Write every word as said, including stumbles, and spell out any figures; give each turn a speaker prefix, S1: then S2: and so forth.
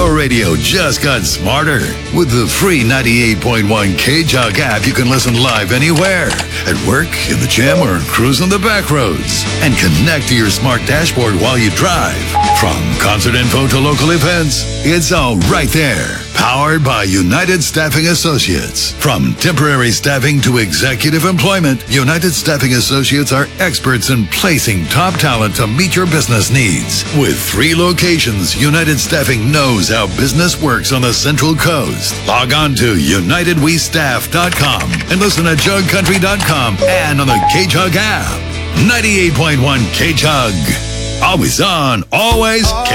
S1: Your radio just got smarter. With the free ninety-eight point one K-Jug app, you can listen live anywhere. At work, in the gym, or cruising the back roads. And connect to your smart dashboard while you drive. From concert info to local events, it's all right there. Powered by United Staffing Associates. From temporary staffing to executive employment, United Staffing Associates are experts in placing top talent to meet your business needs. With three locations, United Staffing knows how business works on the Central Coast. Log on to united we staff dot com and listen at jug country dot com and on the K-Jug app. ninety-eight point one K-Jug. Always on, always K.